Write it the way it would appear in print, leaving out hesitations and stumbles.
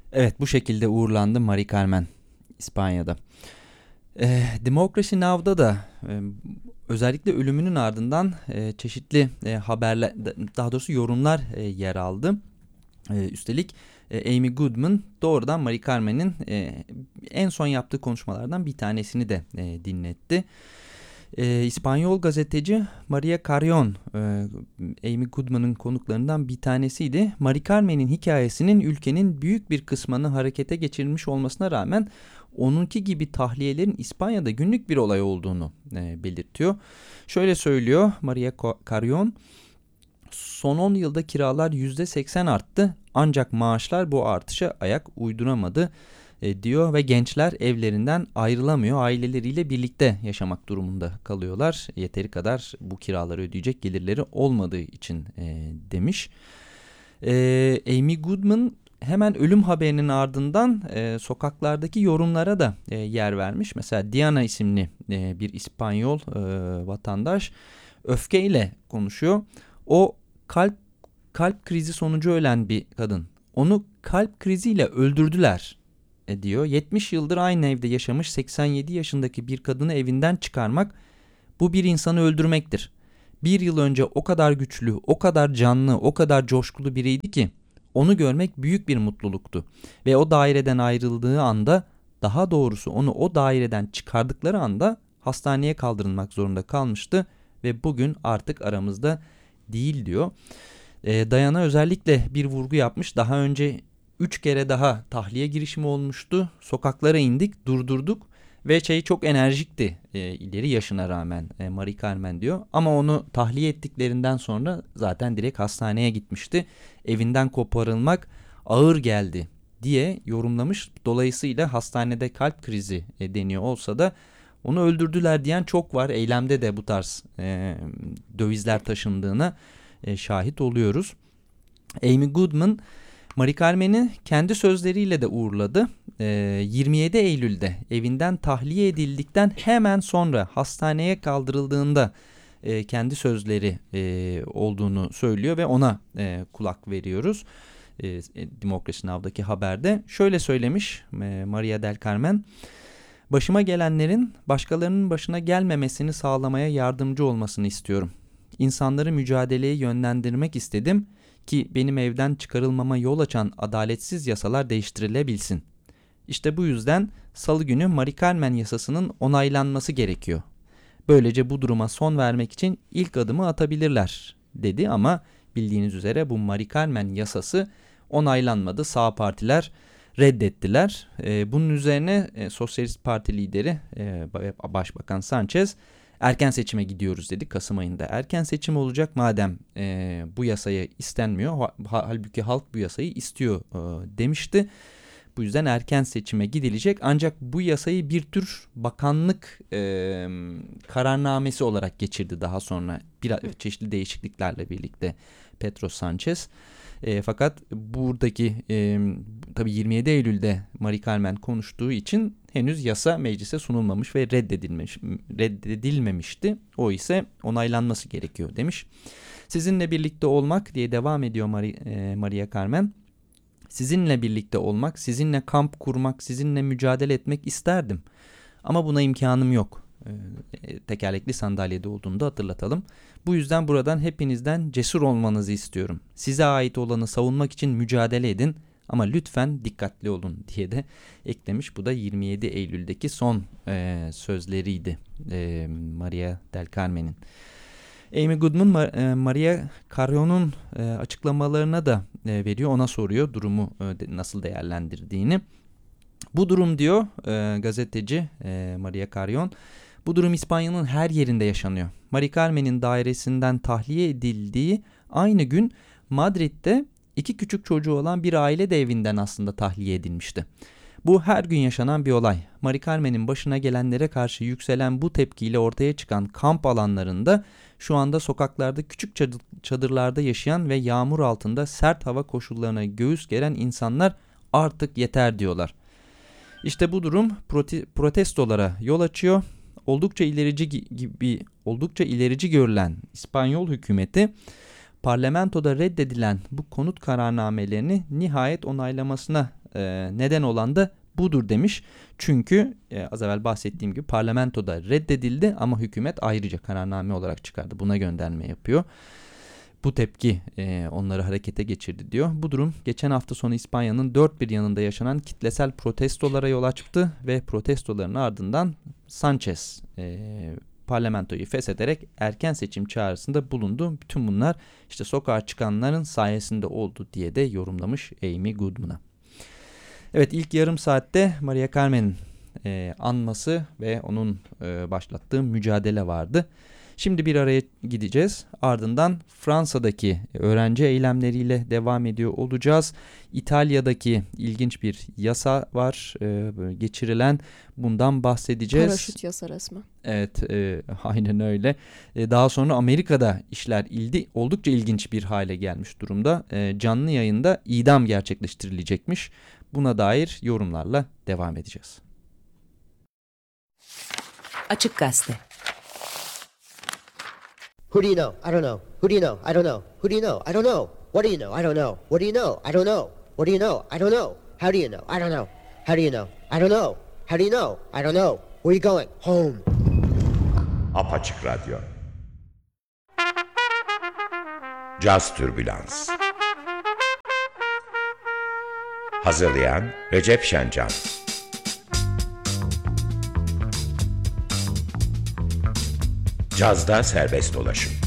Evet, bu şekilde uğurlandı Mari Carmen İspanya'da. Democracy Now'da da özellikle ölümünün ardından çeşitli haberler, daha doğrusu yorumlar yer aldı. Üstelik Amy Goodman doğrudan Mari Carmen'in en son yaptığı konuşmalardan bir tanesini de dinletti. İspanyol gazeteci Maria Carrion, Amy Goodman'ın konuklarından bir tanesiydi. Mari Carmen'in hikayesinin ülkenin büyük bir kısmını harekete geçirmiş olmasına rağmen onunki gibi tahliyelerin İspanya'da günlük bir olay olduğunu belirtiyor. Şöyle söylüyor Maria Carrion: son 10 yılda kiralar %80 arttı ancak maaşlar bu artışa ayak uyduramadı diyor ve gençler evlerinden ayrılamıyor. Aileleriyle birlikte yaşamak durumunda kalıyorlar. Yeteri kadar bu kiraları ödeyecek gelirleri olmadığı için demiş. Amy Goodman hemen ölüm haberinin ardından sokaklardaki yorumlara da yer vermiş. Mesela Diana isimli bir İspanyol vatandaş öfkeyle konuşuyor. O kalp krizi sonucu ölen bir kadın. Onu kalp kriziyle öldürdüler diyor. 70 yıldır aynı evde yaşamış 87 yaşındaki bir kadını evinden çıkarmak, bu bir insanı öldürmektir. Bir yıl önce o kadar güçlü, o kadar canlı, o kadar coşkulu biriydi ki onu görmek büyük bir mutluluktu. Ve o daireden ayrıldığı anda, daha doğrusu onu o daireden çıkardıkları anda hastaneye kaldırılmak zorunda kalmıştı ve bugün artık aramızda değil diyor. Diana özellikle bir vurgu yapmış. Daha önce 3 kere daha tahliye girişimi olmuştu. Sokaklara indik, durdurduk ve çok enerjikti ileri yaşına rağmen Mari Carmen diyor. Ama onu tahliye ettiklerinden sonra zaten direkt hastaneye gitmişti. Evinden koparılmak ağır geldi diye yorumlamış. Dolayısıyla hastanede kalp krizi deniyor olsa da onu öldürdüler diyen çok var. Eylemde de bu tarz dövizler taşındığına şahit oluyoruz. Amy Goodman Mari Carmen'i kendi sözleriyle de uğurladı. 27 Eylül'de evinden tahliye edildikten hemen sonra hastaneye kaldırıldığında kendi sözleri olduğunu söylüyor ve ona kulak veriyoruz. Democracy Now'daki haberde şöyle söylemiş Maria del Carmen: başıma gelenlerin başkalarının başına gelmemesini sağlamaya yardımcı olmasını istiyorum. İnsanları mücadeleye yönlendirmek istedim ki benim evden çıkarılmama yol açan adaletsiz yasalar değiştirilebilsin. İşte bu yüzden Salı günü Mari Carmen yasasının onaylanması gerekiyor. Böylece bu duruma son vermek için ilk adımı atabilirler dedi ama bildiğiniz üzere bu Mari Carmen yasası onaylanmadı. Sağ partiler reddettiler. Bunun üzerine Sosyalist Parti lideri Başbakan Sanchez erken seçime gidiyoruz dedi. Kasım ayında erken seçim olacak madem bu yasaya istenmiyor. Halbuki halk bu yasayı istiyor demişti. Bu yüzden erken seçime gidilecek ancak bu yasayı bir tür bakanlık kararnamesi olarak geçirdi daha sonra çeşitli değişikliklerle birlikte Pedro Sanchez. Fakat buradaki tabii 27 Eylül'de Mari Carmen konuştuğu için henüz yasa meclise sunulmamış ve reddedilmemişti. O ise onaylanması gerekiyor demiş. Sizinle birlikte olmak diye devam ediyor Maria Carmen. Sizinle birlikte olmak, sizinle kamp kurmak, sizinle mücadele etmek isterdim. Ama buna imkanım yok. Tekerlekli sandalyede olduğunu da hatırlatalım. Bu yüzden buradan hepinizden cesur olmanızı istiyorum. Size ait olanı savunmak için mücadele edin ama lütfen dikkatli olun diye de eklemiş. Bu da 27 Eylül'deki son sözleriydi Maria del Carmen'in. Amy Goodman Maria Carrion'un açıklamalarına da veriyor. Ona soruyor durumu nasıl değerlendirdiğini. Bu durum diyor gazeteci Maria Carrion, bu durum İspanya'nın her yerinde yaşanıyor. Mari Carmen'in dairesinden tahliye edildiği aynı gün Madrid'de 2 küçük çocuğu olan bir aile de evinden aslında tahliye edilmişti. Bu her gün yaşanan bir olay. Mari Carmen'in başına gelenlere karşı yükselen bu tepkiyle ortaya çıkan kamp alanlarında şu anda sokaklarda küçük çadırlarda yaşayan ve yağmur altında sert hava koşullarına göğüs geren insanlar artık yeter diyorlar. İşte bu durum protestolara yol açıyor. Oldukça ilerici görülen İspanyol hükümeti parlamentoda reddedilen bu konut kararnamelerini nihayet onaylamasına neden olan da budur demiş. Çünkü az evvel bahsettiğim gibi parlamentoda reddedildi ama hükümet ayrıca kararname olarak çıkardı. Buna gönderme yapıyor. Bu tepki onları harekete geçirdi diyor. Bu durum geçen hafta sonu İspanya'nın dört bir yanında yaşanan kitlesel protestolara yol açtı ve protestoların ardından Sanchez parlamentoyu feshederek erken seçim çağrısında bulundu. Bütün bunlar işte sokağa çıkanların sayesinde oldu diye de yorumlamış Amy Goodman'a. Evet, ilk yarım saatte Maria Carmen'in anması ve onun başlattığı mücadele vardı. Şimdi bir araya gideceğiz. Ardından Fransa'daki öğrenci eylemleriyle devam ediyor olacağız. İtalya'daki ilginç bir yasa var geçirilen. Bundan bahsedeceğiz. Paraşüt yasa resmi. Evet, aynen öyle. Daha sonra Amerika'da işler oldukça ilginç bir hale gelmiş durumda. Canlı yayında idam gerçekleştirilecekmiş. Buna dair yorumlarla devam edeceğiz. Açık Gazete. Who do you know? I don't know. Who do you know? I don't know. Who do you know? I don't know. What do you know? I don't know. What do you know? I don't know. What do you know? I don't know. How do you know? I don't know. How do you know? I don't know. How do you know? I don't know. Where are you going? Home. Apaçık Radyo. Caz Türbülans. Hazırlayan Recep Şencan. Cazda serbest dolaşım.